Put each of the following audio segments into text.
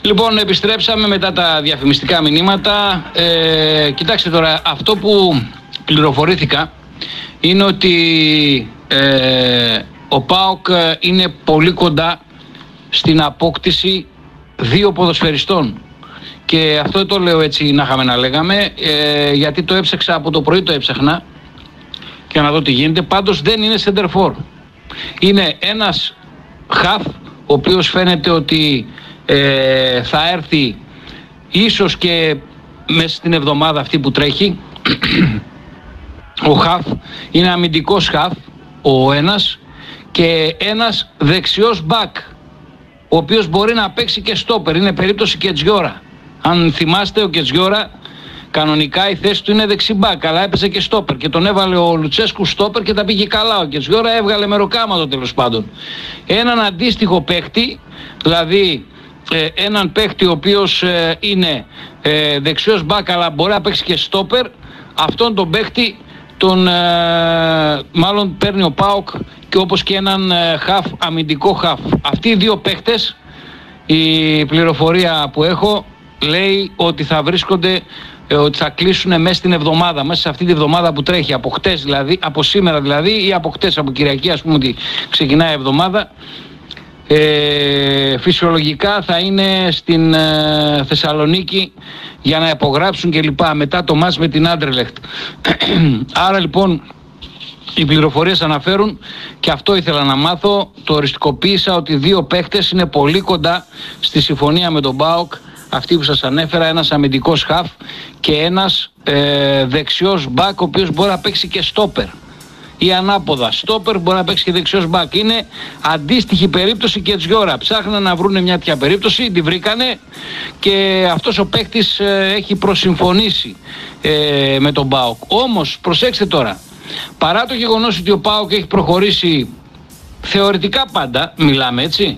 Λοιπόν, επιστρέψαμε μετά τα διαφημιστικά μηνύματα. Κοιτάξτε τώρα, αυτό που πληροφορήθηκα είναι ότι ο ΠΑΟΚ είναι πολύ κοντά στην απόκτηση 2 ποδοσφαιριστών. Και αυτό το λέω έτσι να είχαμε να λέγαμε, γιατί το έψαξα από το πρωί, το έψαχνα και να δω τι γίνεται. Πάντως δεν είναι center for. Είναι ένας half, ο οποίος φαίνεται ότι θα έρθει ίσως και μέσα στην εβδομάδα αυτή που τρέχει. Ο χαφ είναι αμυντικός χαφ, ο ένας, και ένας δεξιός μπακ, ο οποίος μπορεί να παίξει και στόπερ. Είναι περίπτωση Κετζιόρα. Αν θυμάστε, ο Κετζιόρα κανονικά η θέση του είναι δεξιμπάκ, αλλά έπαιζε και στόπερ και τον έβαλε ο Λουτσέσκου στόπερ και τα πήγε καλά. Ο Κετζιόρα έβγαλε μεροκάματο τέλος πάντων. Έναν αντίστοιχο παίχτη, δηλαδή έναν παίχτη ο οποίος είναι δεξιός μπακ αλλά μπορεί να παίξει και στόπερ, αυτόν τον παίχτη μάλλον παίρνει ο ΠΑΟΚ, και όπως και έναν χαφ, αμυντικό χαφ. Αυτοί οι 2 παίχτες, η πληροφορία που έχω λέει ότι θα βρίσκονται, ότι θα κλείσουν μέσα στην εβδομάδα, μέσα σε αυτή τη εβδομάδα που τρέχει, από χτες δηλαδή, από σήμερα δηλαδή, ή από χτες, από Κυριακή ας πούμε ότι ξεκινάει η εβδομάδα. Φυσιολογικά θα είναι στην Θεσσαλονίκη για να υπογράψουν και λοιπά μετά το μάτς με την Άντερλεχτ. Άρα λοιπόν οι πληροφορίες αναφέρουν, και αυτό ήθελα να μάθω, το οριστικοποίησα, ότι 2 παίχτες είναι πολύ κοντά στη συμφωνία με τον ΠΑΟΚ, αυτοί που σας ανέφερα, ένας αμυντικός χαφ και ένας δεξιός μπακ, ο οποίος μπορεί να παίξει και στόπερ ή ανάποδα. Στόπερ μπορεί να παίξει και δεξιός μπακ. Είναι αντίστοιχη περίπτωση και Τζιόρα. Ψάχνανε να βρούνε μια τέτοια περίπτωση, τη βρήκανε, και αυτός ο παίκτης έχει προσυμφωνήσει με τον ΠΑΟΚ. Όμως προσέξτε τώρα, παρά το γεγονός ότι ο ΠΑΟΚ έχει προχωρήσει θεωρητικά, πάντα μιλάμε έτσι,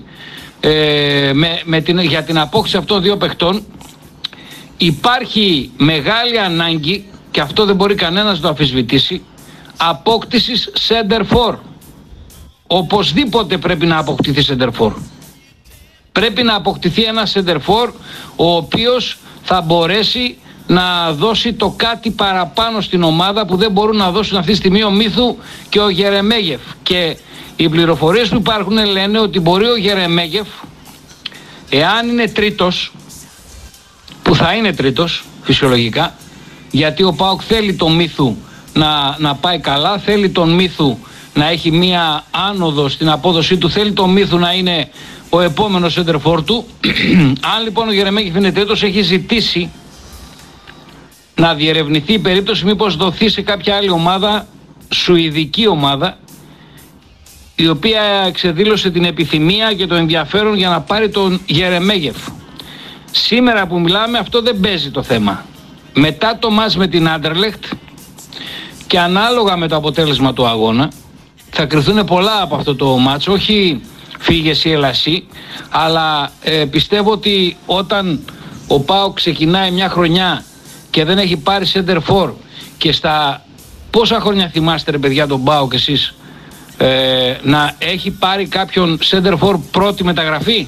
για την απόκτηση αυτών 2 παιχτών, υπάρχει μεγάλη ανάγκη, και αυτό δεν μπορεί κανένας να το αμφισβητήσει, απόκτησης center for. Οπωσδήποτε πρέπει να αποκτηθεί center for. Πρέπει να αποκτηθεί ένα center for ο οποίος θα μπορέσει να δώσει το κάτι παραπάνω στην ομάδα που δεν μπορούν να δώσουν αυτή τη στιγμή ο Μίθου και ο Γερεμέγεφ. Και οι πληροφορίες που υπάρχουν λένε ότι μπορεί ο Γερεμέγεφ, εάν είναι τρίτος, που θα είναι τρίτος φυσιολογικά, γιατί ο ΠΑΟΚ θέλει τον Μίθου να πάει καλά, θέλει τον Μίθου να έχει μία άνοδο στην απόδοσή του, θέλει τον Μίθου να είναι ο επόμενος center for του. Αν λοιπόν ο Γερεμέγεφ είναι τρίτος, έχει ζητήσει να διερευνηθεί η περίπτωση μήπως δοθεί σε κάποια άλλη ομάδα, σουηδική ομάδα, η οποία εξεδήλωσε την επιθυμία και το ενδιαφέρον για να πάρει τον Γερεμέγεφ. Σήμερα που μιλάμε αυτό δεν παίζει το θέμα. Μετά το μάτς με την Άντερλεχτ και ανάλογα με το αποτέλεσμα του αγώνα θα κρυθούν πολλά από αυτό το μάτς, όχι φύγες ή ελασί, αλλά πιστεύω ότι όταν ο ΠΑΟΚ ξεκινάει μια χρονιά και δεν έχει πάρει center for, και στα πόσα χρόνια θυμάστε ρε παιδιά τον ΠΑΟΚ εσείς να έχει πάρει κάποιον center for πρώτη μεταγραφή?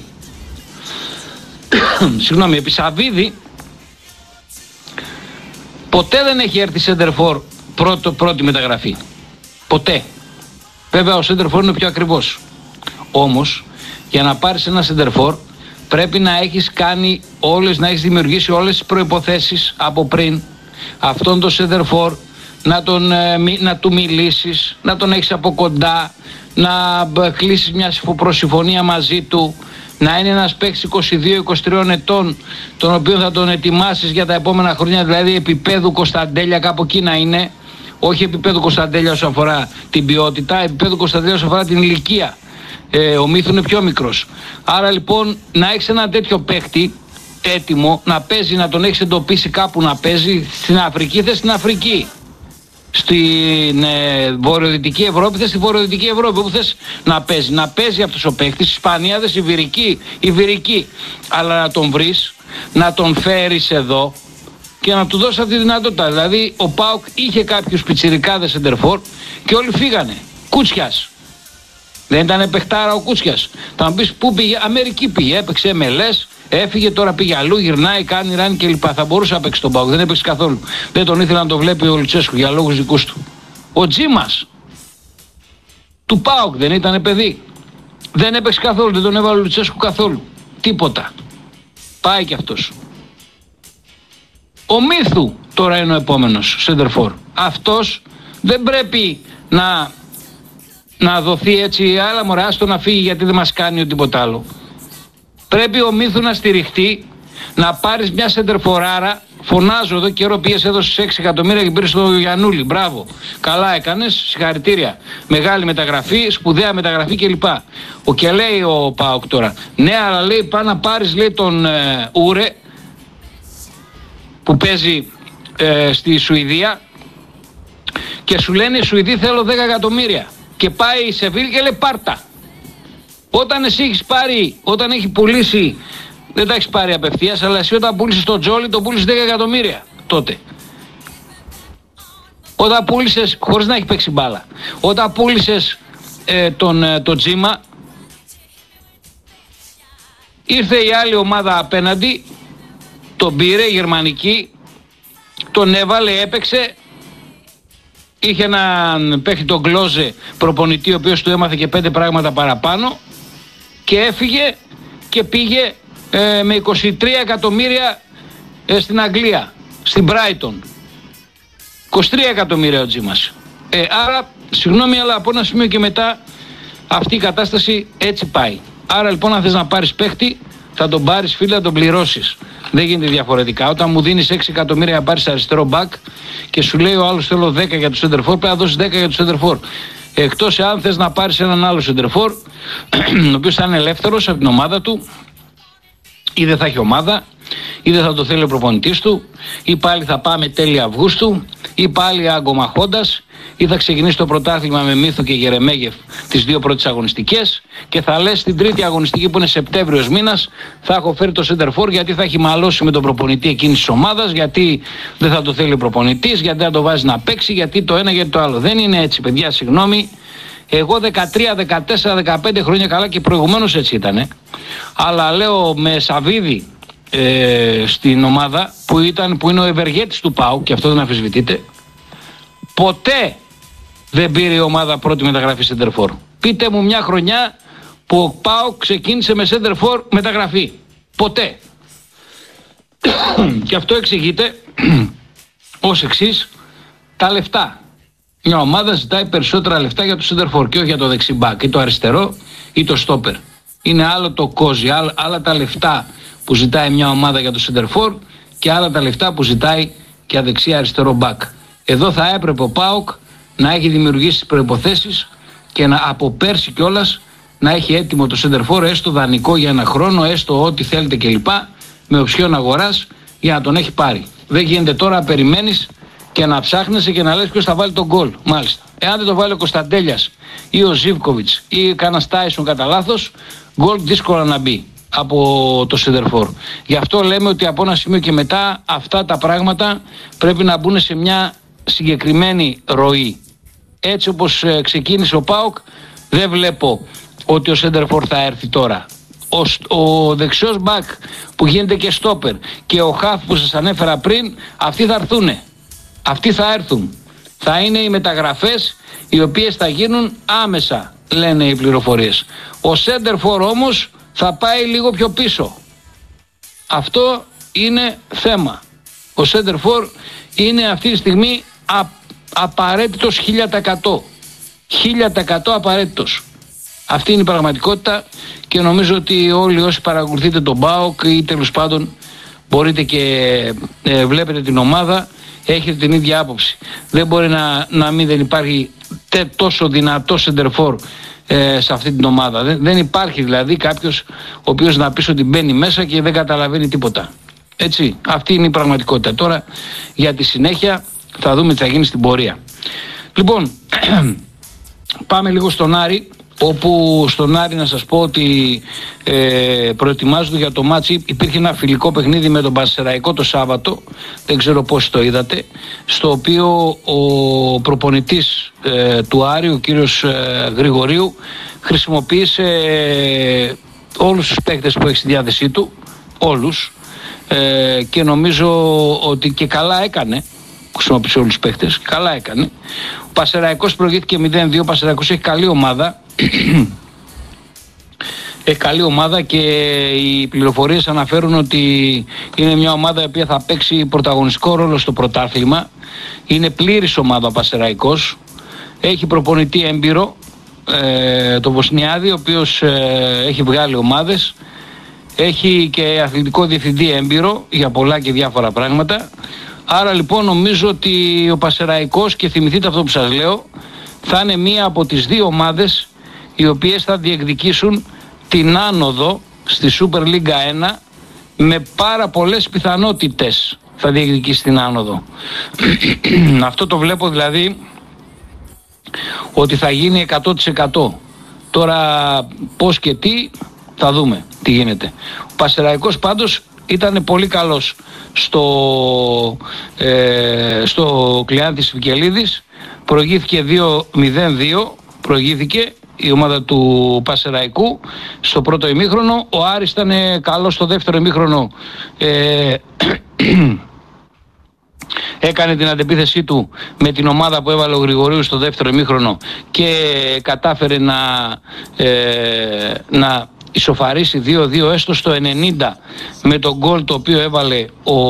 Συγγνώμη, επί Σαββίδη ποτέ δεν έχει έρθει center for πρώτη μεταγραφή. Ποτέ. Βέβαια ο center for είναι πιο ακριβώς. Όμως για να πάρεις ένα center for πρέπει να έχεις κάνει να έχεις δημιουργήσει όλες τις προϋποθέσεις από πριν αυτόν τον center for, να του μιλήσεις, να τον έχεις από κοντά, να κλείσεις μια προσυμφωνία μαζί του, να είναι ένας παίκτης 22-23 ετών, τον οποίο θα τον ετοιμάσεις για τα επόμενα χρόνια, δηλαδή επίπεδου Κωνσταντέλια, κάπου εκεί να είναι, όχι επίπεδου Κωνσταντέλια όσον αφορά την ποιότητα, επίπεδου Κωνσταντέλια όσον αφορά την ηλικία. Ο Μίθου είναι πιο μικρός. Άρα λοιπόν να έχεις ένα τέτοιο παίκτη έτοιμο να παίζει, να τον έχεις εντοπίσει κάπου να παίζει. Στην Αφρική θες στην Αφρική, στην βορειοδυτική Ευρώπη θες στη βορειοδυτική Ευρώπη, όπου θες να παίζει. Να παίζει αυτός ο παίκτης, Ισπανία θες Ιβηρική, αλλά να τον βρεις, να τον φέρεις εδώ και να του δώσεις αυτή τη δυνατότητα. Δηλαδή ο ΠΑΟΚ είχε κάποιους πιτσιρικάδες σεντερφόρ και όλοι φύγανε. Κούτσιας. Δεν ήταν παιχτάρα ο Κούτσιας. Θα μου πεις πού πήγε? Αμερική πήγε, έπαιξε MLS, Έφυγε, τώρα πήγε αλλού, γυρνάει, κάνει ράνι κλπ. Θα μπορούσε να παίξει τον ΠΑΟΚ, δεν έπαιξε καθόλου. Δεν τον ήθελε να το βλέπει ο Λουτσέσκου για λόγους δικούς του. Ο Τζίμας του ΠΑΟΚ δεν ήταν παιδί. Δεν έπαιξε καθόλου, δεν τον έβαλε ο Λουτσέσκου καθόλου. Τίποτα. Πάει κι αυτός. Ο Μύθου τώρα είναι ο επόμενος σεντερφόρ. Αυτός δεν πρέπει να δοθεί έτσι, άλλα μωρά, άστο να φύγει γιατί δεν μας κάνει τίποτα άλλο. Πρέπει ο Μύθου να στηριχτεί, να πάρεις μια σεντερφοράρα. Φωνάζω εδώ καιρό, πίεσε, έδωσε 6 εκατομμύρια και πήρε στο Γιαννούλη. Μπράβο. Καλά έκανες, συγχαρητήρια. Μεγάλη μεταγραφή, σπουδαία μεταγραφή κλπ. Και λέει ο ΠΑΟΚ τώρα, ναι, αλλά λέει πάει να πάρεις, λέει, τον Ούρε που παίζει στη Σουηδία και σου λένε οι Σουηδοί θέλω 10 εκατομμύρια. Και πάει η Σεβίλ και λέει πάρτα. Όταν εσύ έχεις πάρει, όταν έχει πουλήσει, δεν τα έχεις πάρει απευθείας, αλλά εσύ όταν πούλησες τον Τζόλι, τον πούλησες 10 εκατομμύρια τότε. Όταν πούλησες, χωρίς να έχει παίξει μπάλα, όταν πούλησες τον Τζίμα, ήρθε η άλλη ομάδα απέναντι, τον πήρε, η γερμανική, τον έβαλε, έπαιξε. Είχε έναν παίχτη τον Γκλόζε προπονητή, ο οποίος του έμαθε και 5 πράγματα παραπάνω και έφυγε και πήγε με 23 εκατομμύρια στην Αγγλία, στην Brighton. 23 εκατομμύρια ο Τζίμας. Άρα, συγγνώμη, αλλά από ένα σημείο και μετά αυτή η κατάσταση έτσι πάει. Άρα λοιπόν, αν θες να πάρεις παίχτη, θα τον πάρεις, φίλε, να τον πληρώσεις. Δεν γίνεται διαφορετικά. Όταν μου δίνεις 6 εκατομμύρια να πάρεις αριστερό μπακ και σου λέει ο άλλος θέλω 10 για το σεντερφόρ, πρέπει να δώσεις 10 για το σεντερφόρ. Εκτός εάν θες να πάρεις έναν άλλο σεντερφόρ, ο οποίος θα είναι ελεύθερος από την ομάδα του, ή δεν θα έχει ομάδα, ή δεν θα το θέλει ο προπονητής του, ή πάλι θα πάμε τέλη Αυγούστου, ή πάλι άγκομαχώντας, ή θα ξεκινήσει το πρωτάθλημα με Μύθο και Γερεμέγεφ τις 2 πρώτες αγωνιστικές και θα λες την τρίτη αγωνιστική που είναι Σεπτέμβριος μήνας θα έχω φέρει το σεντερφόρ γιατί θα έχει μαλώσει με τον προπονητή εκείνης της ομάδας, γιατί δεν θα το θέλει ο προπονητής, γιατί δεν το βάζει να παίξει, γιατί το ένα γιατί το άλλο. Δεν είναι έτσι, παιδιά, συγγνώμη. Εγώ 13, 14, 15 χρόνια καλά και προηγουμένως έτσι ήτανε. Αλλά λέω με Σαβίδη στην ομάδα που είναι ο ευεργέτης του ΠΑΟΚ και αυτό δεν αμφισβητείται. Ποτέ δεν πήρε η ομάδα πρώτη μεταγραφή σεντερφόρ. Πείτε μου μια χρονιά που ο ΠΑΟΚ ξεκίνησε με σεντερφόρ μεταγραφή. Ποτέ. Και αυτό εξηγείται ως εξής: τα λεφτά. Μια ομάδα ζητάει περισσότερα λεφτά για το σεντερφόρ και όχι για το δεξιμπάκ ή το αριστερό ή το στόπερ. Είναι άλλο το κόζι, άλλα τα λεφτά που ζητάει μια ομάδα για το σεντερφόρ και άλλα τα λεφτά που ζητάει για δεξί αριστερό μπακ. Εδώ θα έπρεπε ο ΠΑΟΚ να έχει δημιουργήσει τις προϋποθέσεις και από πέρσι κιόλας να έχει έτοιμο το σεντερφόρ, έστω δανεικό για 1 χρόνο, έστω ό,τι θέλετε κλπ. Με οψιόν αγοράς για να τον έχει πάρει. Δεν γίνεται τώρα να περιμένεις και να ψάχνεσαι και να λες ποιος θα βάλει τον γκολ. Μάλιστα. Εάν δεν το βάλει ο Κωνσταντέλιας ή ο Ζίβκοβιτς ή κανένας Τάισον κατά λάθος, γκολ δύσκολα να μπει από το σεντερφόρ. Γι' αυτό λέμε ότι από ένα σημείο και μετά αυτά τα πράγματα πρέπει να μπουν σε μια συγκεκριμένη ροή. Έτσι όπως ξεκίνησε ο ΠΑΟΚ, δεν βλέπω ότι ο σεντερφόρ θα έρθει τώρα. Ο δεξιός μπακ που γίνεται και στόπερ και ο χαφ που σας ανέφερα πριν, αυτοί θα έρθουνε. Αυτοί θα έρθουν. Θα είναι οι μεταγραφές οι οποίες θα γίνουν άμεσα, λένε οι πληροφορίες. Ο σεντερφόρ όμως θα πάει λίγο πιο πίσω. Αυτό είναι θέμα. Ο σεντερφόρ είναι αυτή τη στιγμή απαραίτητος 1000%. 1000% απαραίτητος. Αυτή είναι η πραγματικότητα και νομίζω ότι όλοι όσοι παρακολουθείτε τον ΠΑΟΚ ή τέλος πάντων μπορείτε και βλέπετε την ομάδα, έχετε την ίδια άποψη. Δεν μπορεί να μην δεν υπάρχει τόσο δυνατό σεντερφόρ σε αυτή την ομάδα. Δεν υπάρχει δηλαδή κάποιος ο οποίος να πεις ότι μπαίνει μέσα και δεν καταλαβαίνει τίποτα. Έτσι, αυτή είναι η πραγματικότητα. Τώρα για τη συνέχεια θα δούμε τι θα γίνει στην πορεία. Λοιπόν, πάμε λίγο στον Άρη, όπου στον Άρη να σας πω ότι προετοιμάζονται για το μάτσι. Υπήρχε ένα φιλικό παιχνίδι με τον Πανσεραϊκό το Σάββατο, δεν ξέρω πώς το είδατε, στο οποίο ο προπονητής του Άρη, ο κύριος Γρηγορίου, χρησιμοποίησε όλους τους παίκτες που έχει στη διάθεσή του, όλους και νομίζω ότι και καλά έκανε, χρησιμοποιήσε όλους τους παίχτες, καλά έκανε. Ο Πασεραϊκός προηγήθηκε 0-2, ο Πασεραϊκός έχει καλή ομάδα. Έχει καλή ομάδα και οι πληροφορίες αναφέρουν ότι είναι μια ομάδα η οποία θα παίξει πρωταγωνιστικό ρόλο στο πρωτάθλημα. Είναι πλήρης ομάδα ο Πασεραϊκός. Έχει προπονητή έμπειρο, το Βοσνιάδη, ο οποίος έχει βγάλει ομάδες. Έχει και αθλητικό διευθυντή έμπειρο για πολλά και διάφορα πράγματα. Άρα λοιπόν νομίζω ότι ο Πασεραϊκός, και θυμηθείτε αυτό που σας λέω, θα είναι μία από τις δύο ομάδες οι οποίες θα διεκδικήσουν την άνοδο στη Super League 1 με πάρα πολλές πιθανότητες θα διεκδικήσει την άνοδο. Αυτό το βλέπω δηλαδή ότι θα γίνει 100%. Τώρα πώς και τι θα δούμε τι γίνεται. Ο Πασεραϊκός πάντως ήταν πολύ καλός στο Κλεάνθης Βικελίδης. Προηγήθηκε 2-0-2, προηγήθηκε η ομάδα του Πασεραϊκού στο πρώτο ημίχρονο. Ο Άρης ήταν καλός στο δεύτερο ημίχρονο, έκανε την αντεπίθεσή του με την ομάδα που έβαλε ο Γρηγορίου στο δεύτερο ημίχρονο και κατάφερε να ισοφαρίσει 2-2 έστω στο 90 με τον γκολ το οποίο έβαλε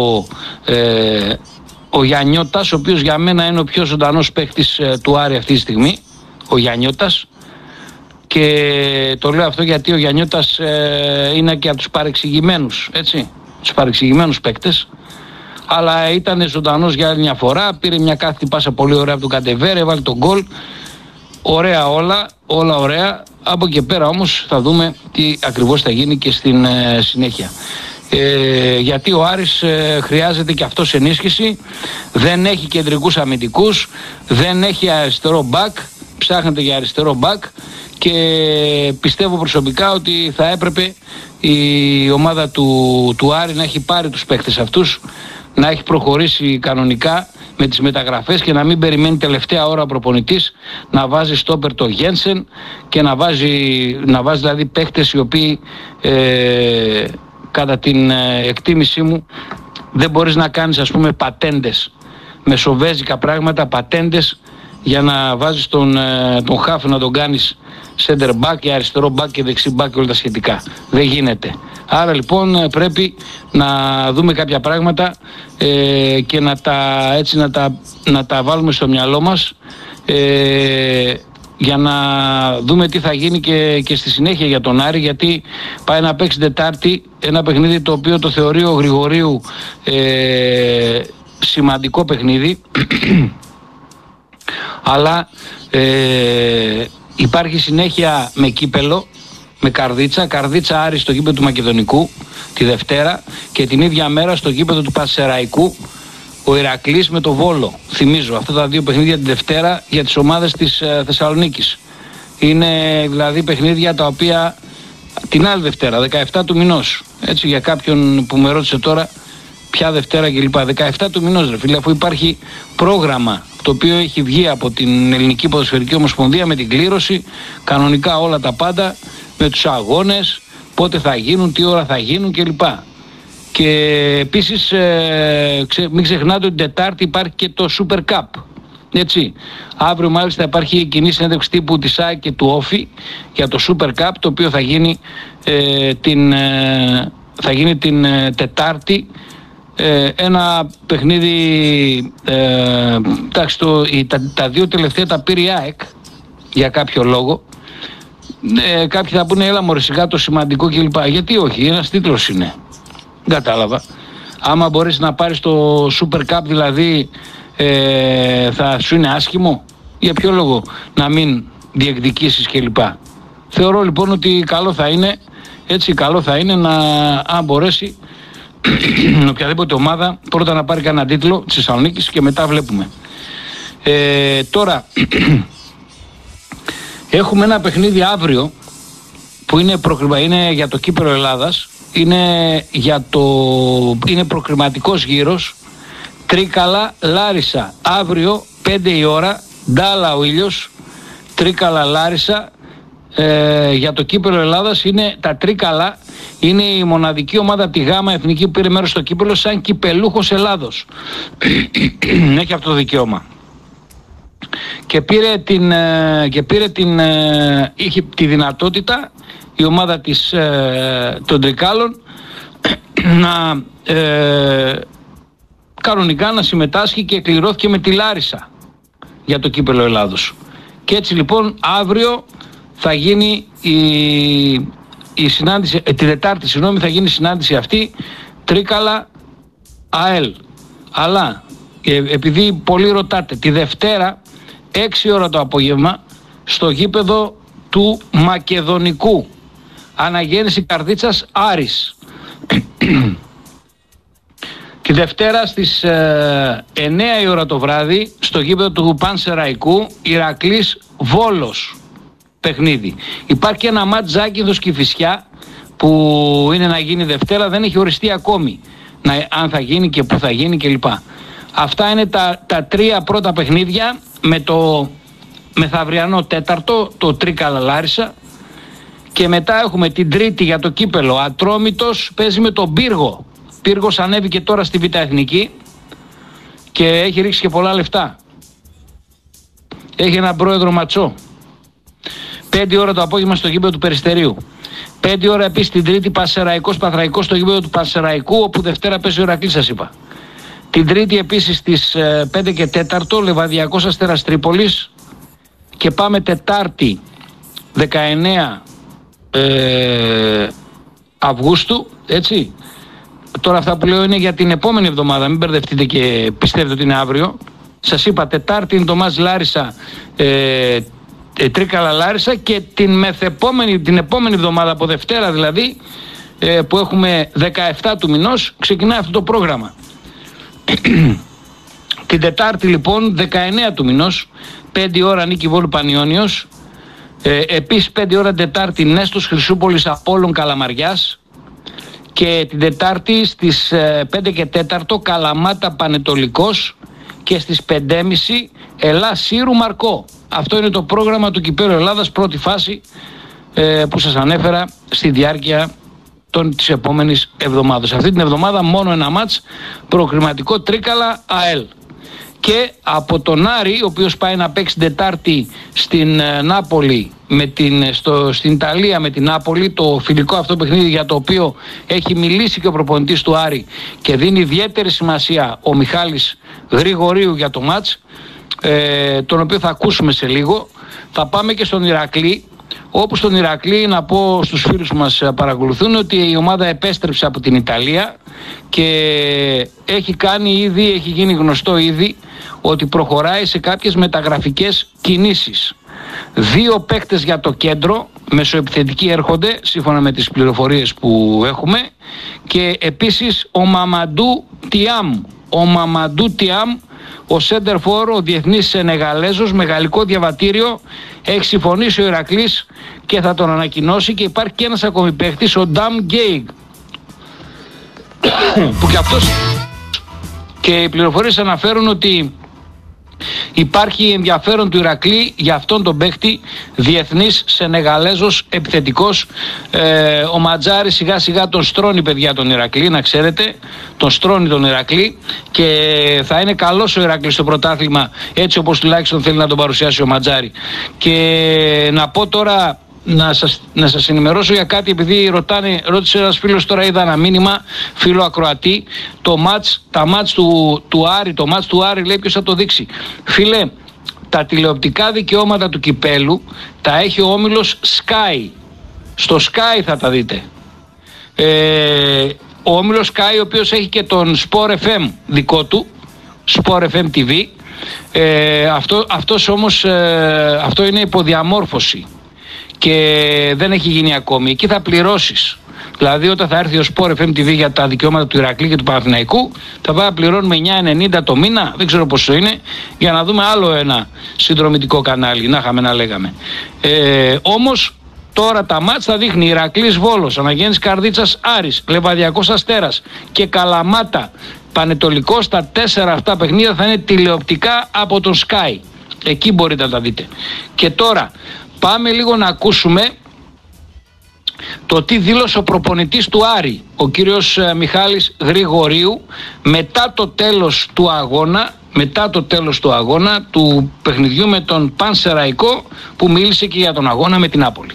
ο Γιαννιώτας, ο οποίος για μένα είναι ο πιο ζωντανός παίκτης του Άρη αυτή τη στιγμή, ο Γιαννιώτας. Και το λέω αυτό γιατί ο Γιαννιώτας είναι και από τους παρεξηγημένους, έτσι, τους παρεξηγημένους παίκτες, αλλά ήταν ζωντανός για άλλη μια φορά, πήρε μια κάθετη πάσα πολύ ωραία από τον Κατεβέρ, έβαλε τον γκολ, ωραία όλα ωραία. Από εκεί πέρα όμως θα δούμε τι ακριβώς θα γίνει και στην συνέχεια. Γιατί ο Άρης χρειάζεται και αυτός ενίσχυση, δεν έχει κεντρικούς αμυντικούς, δεν έχει αριστερό μπακ, ψάχνεται για αριστερό μπακ και πιστεύω προσωπικά ότι θα έπρεπε η ομάδα του Άρη να έχει πάρει τους παίκτες αυτούς, να έχει προχωρήσει κανονικά με τις μεταγραφές και να μην περιμένει τελευταία ώρα ο προπονητής να βάζει στόπερ το Γένσεν και να βάζει δηλαδή παίκτες οι οποίοι κατά την εκτίμησή μου δεν μπορείς να κάνεις, ας πούμε, πατέντες, μεσοβέζικα πράγματα, πατέντες για να βάζεις τον χάφ να τον κάνεις center back και αριστερό back και δεξί back και όλα τα σχετικά. Δεν γίνεται. Άρα λοιπόν πρέπει να δούμε κάποια πράγματα και να τα βάλουμε στο μυαλό μας για να δούμε τι θα γίνει και στη συνέχεια για τον Άρη, γιατί πάει να παίξει Τετάρτη ένα παιχνίδι το οποίο το θεωρεί ο Γρηγορίου σημαντικό παιχνίδι αλλά υπάρχει συνέχεια με κύπελο, με Καρδίτσα Άρη στο γήπεδο του Μακεδονικού τη Δευτέρα και την ίδια μέρα στο γήπεδο του Πασεραϊκού ο Ηρακλής με το Βόλο. Θυμίζω αυτά τα δύο παιχνίδια τη Δευτέρα για τις ομάδες της Θεσσαλονίκης. Είναι δηλαδή παιχνίδια τα οποία την άλλη Δευτέρα, 17 του μηνός, έτσι, για κάποιον που με ρώτησε τώρα ποια Δευτέρα κλπ. 17 του μηνός, ρε φίλε, αφού υπάρχει πρόγραμμα το οποίο έχει βγει από την Ελληνική Ποδοσφαιρική Ομοσπονδία με την κλήρωση, κανονικά όλα τα πάντα, με τους αγώνες, πότε θα γίνουν, τι ώρα θα γίνουν κλπ. Και επίσης μην ξεχνάτε ότι την Τετάρτη υπάρχει και το Super Cup. Έτσι. Αύριο μάλιστα υπάρχει κοινή συνέντευξη τύπου της ΑΕΚ και του Όφη για το Super Cup, το οποίο θα γίνει την Τετάρτη. Ένα παιχνίδι, εντάξει, τα δύο τελευταία τα πήρε η ΑΕΚ για κάποιο λόγο. Κάποιοι θα πούνε έλα μωρέ σιγά το σημαντικό κλπ. Γιατί όχι, ένας τίτλος είναι. Δεν κατάλαβα. Άμα μπορείς να πάρεις το Super Cup δηλαδή θα σου είναι άσχημο. Για ποιο λόγο να μην διεκδικήσεις κλπ. Θεωρώ λοιπόν ότι καλό θα είναι αν μπορέσει οποιαδήποτε ομάδα πρώτα να πάρει κανένα τίτλο της Θεσσαλονίκης και μετά βλέπουμε. Τώρα έχουμε ένα παιχνίδι αύριο που είναι για το κύπελλο Ελλάδας, είναι προκριματικός γύρος, Τρίκαλα Λάρισα, αύριο 5 η ώρα, Ντάλα ο ήλιος, Τρίκαλα Λάρισα, για το κύπελλο Ελλάδας είναι τα Τρίκαλα. Είναι η μοναδική ομάδα από τη ΓΑΜΑ Εθνική που πήρε μέρος στο κύπελλο σαν κυπελούχος Ελλάδος. Έχει αυτό το δικαίωμα. Και είχε τη δυνατότητα η ομάδα των Τρικάλων να κανονικά να συμμετάσχει και εκκληρώθηκε με τη Λάρισα για το κύπελλο Ελλάδος. Και έτσι λοιπόν αύριο θα γίνει η συνάντηση, τη Δετάρτη θα γίνει η συνάντηση αυτή Τρίκαλα ΑΕΛ. Αλλά επειδή πολλοί ρωτάτε, τη Δευτέρα 6 ώρα το απόγευμα στο γήπεδο του Μακεδονικού, αναγέννηση Καρδίτσας Άρης. Τη Δευτέρα στις 9 η ώρα το βράδυ στο γήπεδο του Πανσεραϊκού Ηρακλής Βόλος παιχνίδι. Υπάρχει και ένα μάτς Ζάκυνθος Κηφισιά που είναι να γίνει Δευτέρα, δεν έχει οριστεί ακόμη αν θα γίνει και πού θα γίνει κλπ. Αυτά είναι τα τρία πρώτα παιχνίδια με το μεθαυριανό τέταρτο, το Τρίκαλα Λάρισα, και μετά έχουμε την Τρίτη για το κύπελλο. Ατρόμητος παίζει με τον Πύργο. Πύργος ανέβηκε τώρα στη Β' Εθνική και έχει ρίξει και πολλά λεφτά. Έχει έναν πρόεδρο ματσό. 5 ώρα το απόγευμα στο γήπεδο του Περιστερίου. 5 ώρα επίσης την Τρίτη Πανσεραϊκός Παθραϊκός στο γήπεδο του Πανσεραϊκού, όπου Δευτέρα παίζει ο Ηρακλής, σας είπα. Την Τρίτη επίσης στις 5 και 4 Λεβαδιακός Αστέρας Τρίπολης, και πάμε Τετάρτη 19 Αυγούστου, έτσι. Τώρα αυτά που λέω είναι για την επόμενη εβδομάδα, μην μπερδευτείτε και πιστεύετε ότι είναι αύριο. Σας είπα, Τετάρτη είναι το μάτς Λάρισα, Τρίκαλα Λάρισα, και την επόμενη εβδομάδα από Δευτέρα δηλαδή, που έχουμε 17 του μηνός, ξεκινάει αυτό το πρόγραμμα. Την Τετάρτη λοιπόν 19 του μηνός 5 ώρα Νίκη Βόλου Πανιώνιος, επίσης 5 ώρα Τετάρτη Νέστος Χρυσούπολης Απόλλων Καλαμαριάς, και την Τετάρτη στις 5 και 4 Καλαμάτα Πανετολικός, και στις 5.30 Ελλάς Σύρου Μαρκό. Αυτό είναι το πρόγραμμα του κυπέλλου Ελλάδας, πρώτη φάση, που σας ανέφερα στη διάρκεια της επόμενης εβδομάδας. Αυτή την εβδομάδα μόνο ένα μάτς προκριματικό Τρίκαλα ΑΕΛ. Και από τον Άρη, ο οποίος πάει να παίξει την Τετάρτη στην Νάπολη, στην Ιταλία με την Νάπολη, το φιλικό αυτό παιχνίδι για το οποίο έχει μιλήσει και ο προπονητής του Άρη και δίνει ιδιαίτερη σημασία ο Μιχάλης Γρηγορίου για το μάτς, τον οποίο θα ακούσουμε σε λίγο. Θα πάμε και στον Ηρακλή, όπου στον Ηρακλή να πω στους φίλους που μας παρακολουθούν ότι η ομάδα επέστρεψε από την Ιταλία και έχει γίνει γνωστό ήδη ότι προχωράει σε κάποιες μεταγραφικές κινήσεις. 2 παίκτες για το κέντρο, μεσοεπιθετικοί έρχονται σύμφωνα με τις πληροφορίες που έχουμε, και επίσης ο Μαμαντού Τιάμ, ο Σέντερ Φόρ, ο διεθνής Σενεγαλέζος με γαλλικό διαβατήριο, έχει συμφωνήσει ο Ηρακλής και θα τον ανακοινώσει. Και υπάρχει και ένας ακόμη παίκτης, ο Ντάμ Γκέιγ, που και αυτός, και οι πληροφορίες αναφέρουν ότι υπάρχει ενδιαφέρον του Ηρακλή για αυτόν τον παίκτη, διεθνής Σενεγαλέζος επιθετικός. Ο Ματζάρης σιγά σιγά τον στρώνει, παιδιά, τον Ηρακλή, να ξέρετε, τον στρώνει τον Ηρακλή, και θα είναι καλός ο Ηρακλής στο πρωτάθλημα, έτσι όπως τουλάχιστον θέλει να τον παρουσιάσει ο Ματζάρη. Και να πω τώρα, να σας ενημερώσω για κάτι, επειδή ρώτησε ένας φίλος τώρα, είδα ένα μήνυμα, φίλο ακροατή, τα μάτς του Άρη λέει ποιος θα το δείξει. Φίλε, τα τηλεοπτικά δικαιώματα του κυπέλου τα έχει ο όμιλος Sky. Στο Sky θα τα δείτε. Ο όμιλος Sky, ο οποίος έχει και τον Sport FM δικό του, Sport FM TV. Αυτό είναι υποδιαμόρφωση και δεν έχει γίνει ακόμη. Εκεί θα πληρώσεις. Δηλαδή όταν θα έρθει ο Sport FM TV για τα δικαιώματα του Ηρακλή και του Παναθηναϊκού, θα πάει να πληρώνουμε 9,90 το μήνα, δεν ξέρω πόσο είναι, για να δούμε άλλο ένα συνδρομητικό κανάλι, να είχαμε να λέγαμε. Όμως τώρα τα μάτς θα δείχνει Ηρακλής Βόλος, Αναγέννησης Καρδίτσας Άρης, Λεβαδιακός Αστέρας και Καλαμάτα Πανετολικός. Τα 4 αυτά παιχνίδια θα είναι τηλεοπτικά από τον Sky. Εκεί μπορείτε να τα δείτε. Και τώρα πάμε λίγο να ακούσουμε το τι δήλωσε ο προπονητής του Άρη, ο κύριος Μιχάλης Γρηγορίου, μετά το τέλος του αγώνα του παιχνιδιού με τον Πανσεραϊκό, που μίλησε και για τον αγώνα με την Νάπολη.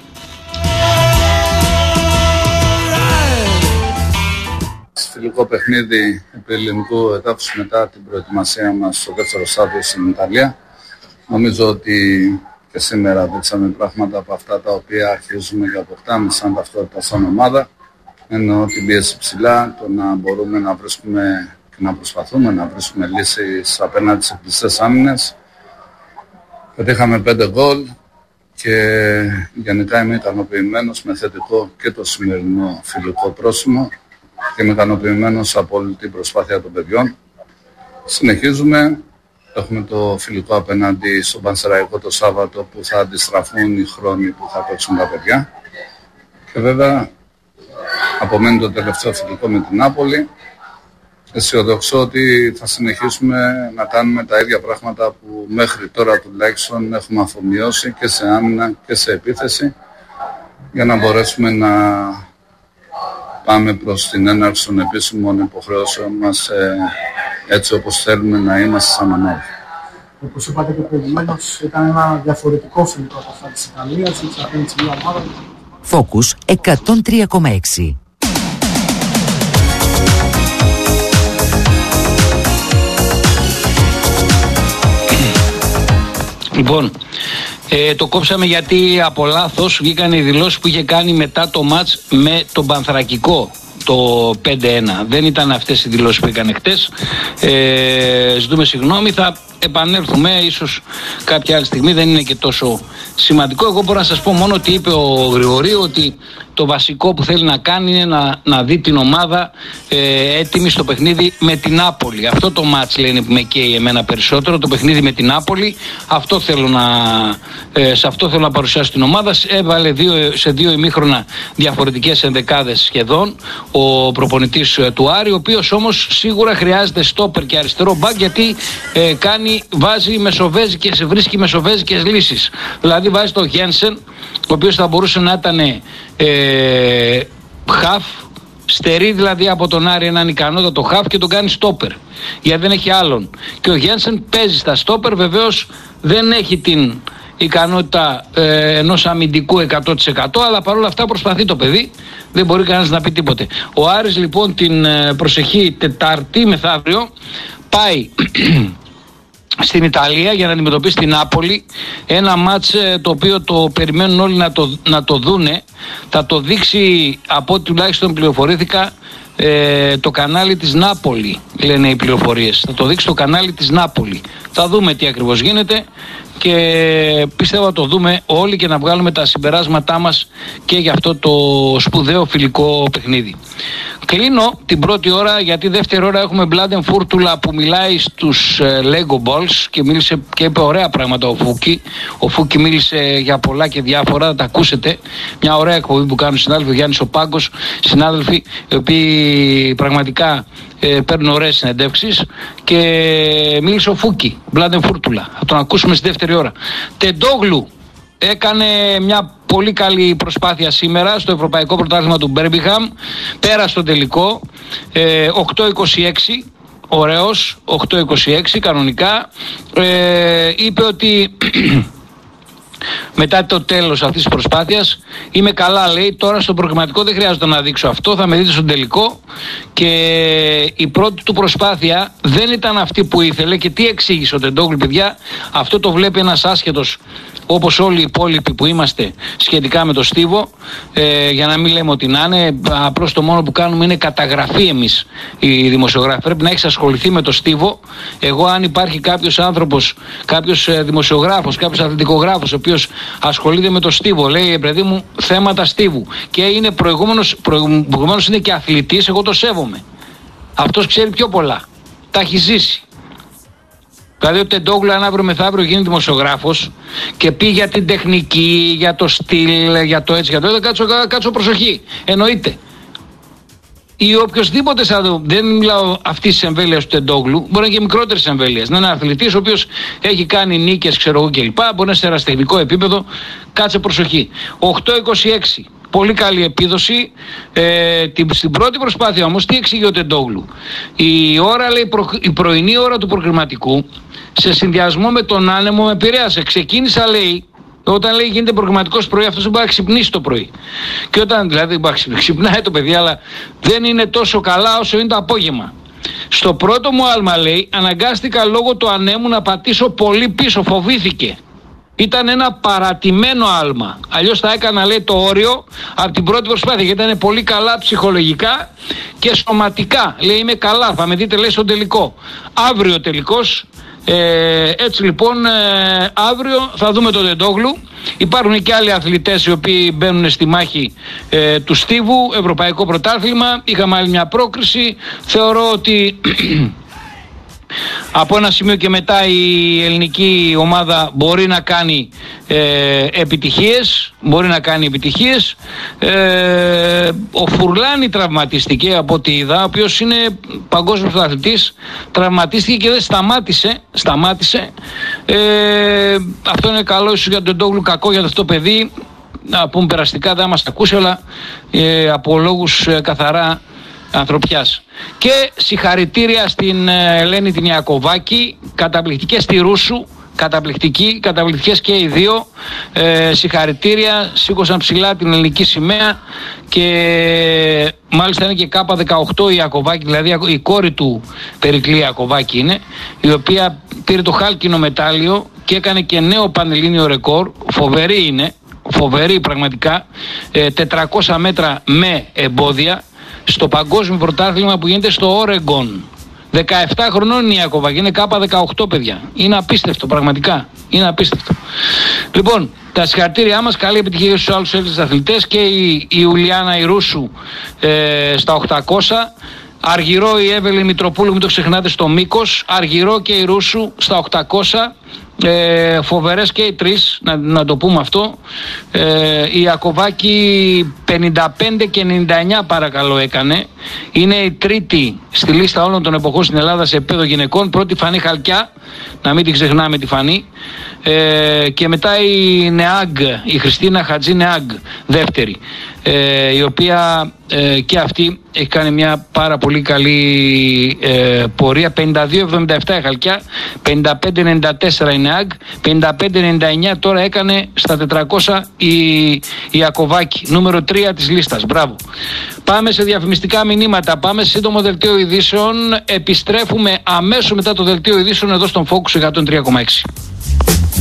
Φιλικό παιχνίδι επί ελληνικού εδάφους μετά την προετοιμασία μας στο δεύτερο στάδιο στην Ιταλία. Νομίζω ότι και σήμερα δείξαμε πράγματα από αυτά τα οποία αρχίζουμε και αποκτάμε σαν ταυτότητα σαν ομάδα. Εννοώ την πίεση ψηλά, το να μπορούμε να βρίσκουμε και να προσπαθούμε να βρίσκουμε λύσεις απέναντι σε κλειστές άμυνες. Πετύχαμε 5 γκολ και γενικά είμαι ικανοποιημένος με θετικό και το σημερινό φιλικό πρόσημο και είμαι ικανοποιημένος από όλη την προσπάθεια των παιδιών. Συνεχίζουμε. Έχουμε το φιλικό απέναντι στον Πανσεραϊκό το Σάββατο, που θα αντιστραφούν οι χρόνοι που θα παίξουν τα παιδιά. Και βέβαια απομένει το τελευταίο φιλικό με την Νάπολη. Αισιοδοξώ ότι θα συνεχίσουμε να κάνουμε τα ίδια πράγματα που μέχρι τώρα τουλάχιστον έχουμε αφομοιώσει και σε άμυνα και σε επίθεση, για να μπορέσουμε να πάμε προς την έναρξη των επίσημων υποχρεώσεων μας έτσι όπως θέλουμε να είμαστε σαν ομάδα. Όπως είπατε και προηγουμένως, ήταν ένα διαφορετικό φιλικό από αυτά της Ιταλίας, έτσι απέναντι σε μια ομάδα. Focus 103,6. Λοιπόν, το κόψαμε γιατί από λάθος βγήκαν οι δηλώσεις που είχε κάνει μετά το μάτς με τον Πανθρακικό, το 5-1. Δεν ήταν αυτές οι δηλώσεις που έκανε χτες. Ζητούμε συγγνώμη, θα επανέλθουμε ίσως κάποια άλλη στιγμή, δεν είναι και τόσο σημαντικό. Εγώ μπορώ να σας πω μόνο ότι είπε ο Γρηγορίου, ότι το βασικό που θέλει να κάνει είναι να δει την ομάδα έτοιμη στο παιχνίδι με την Νάπολη. Αυτό το μάτς, λένε, που με καίει εμένα περισσότερο, το παιχνίδι με την Νάπολη. Σε αυτό θέλω να παρουσιάσω την ομάδα. Έβαλε σε 2 ημίχρονα διαφορετικές ενδεκάδες σχεδόν ο προπονητής του Άρη, ο οποίος όμως σίγουρα χρειάζεται στόπερ και αριστερό μπακ, γιατί βρίσκει μεσοβέζικες λύσεις. Δηλαδή βάζει τον Γένσεν, ο οποίος θα μπορούσε να ήταν χαφ, στερεί δηλαδή από τον Άρη έναν ικανότατο χαφ και τον κάνει στόπερ, γιατί δεν έχει άλλον. Και ο Γένσεν παίζει στα στόπερ, βεβαίως δεν έχει την ικανότητα ενός αμυντικού 100%, αλλά παρόλα αυτά προσπαθεί το παιδί, δεν μπορεί κανένας να πει τίποτε. Ο Άρης λοιπόν την προσεχή Τετάρτη μεθαύριο πάει στην Ιταλία για να αντιμετωπίσει την Νάπολη, ένα μάτς το οποίο το περιμένουν όλοι να το δούνε. Θα το δείξει, από ό,τι τουλάχιστον πληροφορήθηκα, το κανάλι της Νάπολη, λένε οι πληροφορίες. Θα το δείξει το κανάλι της Νάπολη. Θα δούμε τι ακριβώς γίνεται και πιστεύω να το δούμε όλοι και να βγάλουμε τα συμπεράσματά μας και για αυτό το σπουδαίο φιλικό παιχνίδι. Κλείνω την πρώτη ώρα, γιατί δεύτερη ώρα έχουμε Μπλάντεν Φούρτουλα που μιλάει στους Lego Balls και μίλησε και είπε ωραία πράγματα ο Φούκη. Ο Φούκη μίλησε για πολλά και διάφορα, θα τα ακούσετε. Μια ωραία εκπομπή που κάνουν συνάδελφοι, ο Γιάννης ο Πάγκος, συνάδελφοι οι οποίοι πραγματικά παίρνουν ωραίες συνεντεύξεις, και μίλησε ο Φούκη, Μπλάντεν Φούρτουλα. Θα τον ακούσουμε στη δεύτερη ώρα. Τεντόγλου έκανε μια πολύ καλή προσπάθεια σήμερα στο Ευρωπαϊκό Πρωτάθλημα του Μπέρμπιχαμ. Πέρασε στο τελικό 8-26. Ωραίος, 8-26 κανονικά. Είπε ότι μετά το τέλος αυτής της προσπάθειας είμαι καλά, λέει, τώρα στο προγραμματικό δεν χρειάζεται να δείξω αυτό, θα με δείτε στον τελικό. Και η πρώτη του προσπάθεια δεν ήταν αυτή που ήθελε. Και τι εξήγησε ο Τεντόγλου, παιδιά? Αυτό το βλέπει ένας άσχετος, όπως όλοι οι υπόλοιποι που είμαστε, σχετικά με το Στίβο, για να μην λέμε ότι να είναι. Απλώς το μόνο που κάνουμε είναι καταγραφή εμείς οι δημοσιογράφοι. Πρέπει να έχεις ασχοληθεί με το Στίβο. Εγώ, αν υπάρχει κάποιος άνθρωπος, κάποιος δημοσιογράφος, κάποιος αθλητικογράφος, ο οποίος ασχολείται με το Στίβο, λέει παιδί μου θέματα Στίβου, και είναι προηγουμένως είναι και αθλητής, εγώ το σέβομαι. Αυτός ξέρει πιο πολλά. Τα έχει ζήσει. Δηλαδή ο Τεντόγλου, αν αύριο μεθαύριο γίνει δημοσιογράφος και πει για την τεχνική, για το στυλ, για το έτσι, για το έτσι, κάτσω προσοχή. Εννοείται. ή οποιοδήποτε, δεν μιλάω αυτή τη εμβέλεια του Τεντόγλου, μπορεί να είναι και μικρότερη εμβέλεια. Να είναι ένα αθλητή ο οποίος έχει κάνει νίκες, ξέρω εγώ κλπ. Μπορεί να είναι σε ερασιτεχνικό επίπεδο. Κάτσε προσοχή. 8-26. Πολύ καλή επίδοση. Στην πρώτη προσπάθεια όμως, τι εξηγεί ο Τεντόγλου? Η ώρα, λέει, η πρωινή ώρα του προκριματικού, σε συνδυασμό με τον άνεμο, με επηρέασε. Ξεκίνησα, λέει, όταν, λέει, γίνεται προκριματικός πρωί, αυτός δεν μπορεί να ξυπνήσει το πρωί. Και όταν, δηλαδή, ξυπνάει το παιδί, αλλά δεν είναι τόσο καλά όσο είναι το απόγευμα. Στο πρώτο μου άλμα, λέει, αναγκάστηκα λόγω του ανέμου να πατήσω πολύ πίσω, φοβήθηκε. Ήταν ένα παρατημένο άλμα. Αλλιώς θα έκανα, λέει, το όριο από την πρώτη προσπάθεια, γιατί ήταν πολύ καλά ψυχολογικά και σωματικά. Λέει, είμαι καλά, θα με δείτε, λέει, στον τελικό. Αύριο τελικός. Έτσι λοιπόν, αύριο θα δούμε τον Τεντόγλου. Υπάρχουν και άλλοι αθλητές οι οποίοι μπαίνουν στη μάχη του στίβου, ευρωπαϊκό πρωτάθλημα. Είχαμε άλλη μια πρόκριση. Θεωρώ ότι από ένα σημείο και μετά η ελληνική ομάδα μπορεί να κάνει επιτυχίες. Ο Φουρλάνη τραυματίστηκε, από ό,τι είδα, ο οποίος είναι παγκόσμιος αθλητής. Τραυματίστηκε και δεν σταμάτησε. Αυτό είναι καλό ίσως για τον Τεντόγλου, κακό για αυτό το παιδί. Να πούμε περαστικά, δεν μας ακούσει, αλλά από λόγους καθαρά ανθρωπιάς. Και συγχαρητήρια στην Ελένη την Ιακωβάκη, καταπληκτικές στη Ρούσου, καταπληκτικές και οι δύο. Συγχαρητήρια, σήκωσαν ψηλά την ελληνική σημαία και μάλιστα είναι και K18 η Ιακωβάκη, δηλαδή η κόρη του Περικλή Ιακωβάκη είναι, η οποία πήρε το χάλκινο μετάλλιο και έκανε και νέο πανελλήνιο ρεκόρ. Φοβερή είναι, φοβερή πραγματικά. 400 μέτρα με εμπόδια στο παγκόσμιο πρωτάθλημα που γίνεται στο Όρεγκον. 17 χρονών είναι η Ιακωβάκη, είναι K18, παιδιά. Είναι απίστευτο, πραγματικά. Είναι απίστευτο. Λοιπόν, τα συγχαρητήριά μας, καλή επιτυχία στους άλλους Έλληνες αθλητές, και η Ιουλιάνα η Ρούσου στα 800. Αργυρό η Εύελη Μητροπούλου, μην το ξεχνάτε, στο μήκος. Αργυρό και η Ρούσου στα 800. Φοβερές και οι τρεις, να το πούμε αυτό. Η Ιακωβάκη 55 και 99 παρακαλώ έκανε. Είναι η τρίτη στη λίστα όλων των εποχών στην Ελλάδα σε επίπεδο γυναικών. Πρώτη Φανή Χαλκιά, να μην την ξεχνάμε τη Φανή. Και μετά η Νεάγκ, η Χριστίνα Χατζή Νεάγκ, δεύτερη, η οποία και αυτή έχει κάνει μια πάρα πολύ καλή πορεία. 52-77 η Χαλκιά, 55-94 η Νεάγκ, 55-99 τώρα έκανε στα 400 η Ιακωβάκη, νούμερο 3 της λίστας. Μπράβο. Πάμε σε διαφημιστικά μηνύματα, πάμε σε σύντομο δελτίο ειδήσεων. Επιστρέφουμε αμέσως μετά το δελτίο ειδήσεων εδώ στον Focus 103,6.